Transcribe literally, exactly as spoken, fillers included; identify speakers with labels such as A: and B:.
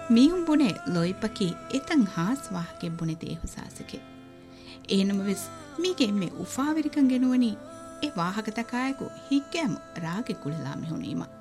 A: මීහුම් බුනේ ලොයිපකි එතන් හාස් වාහකෙ බුනේ දේහුසාසකෙ ඒනම වෙස් මීගේ එම්මේ උෆාවිරිකන් ගෙනුවනි ඒ වාහක තකායකු හික්කෑම රාගෙ කුලලා මෙහුණීම